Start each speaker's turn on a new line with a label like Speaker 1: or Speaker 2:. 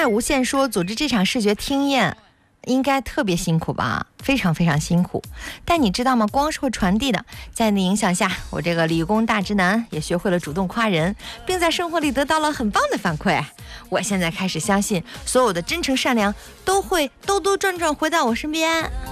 Speaker 1: 在无限说组织这场视觉听验应该特别辛苦吧，非常非常辛苦。但你知道吗，光是会传递的，在你的影响下，我这个理工大直男也学会了主动夸人，并在生活里得到了很棒的反馈。我现在开始相信，所有的真诚善良都会兜兜转转回到我身边。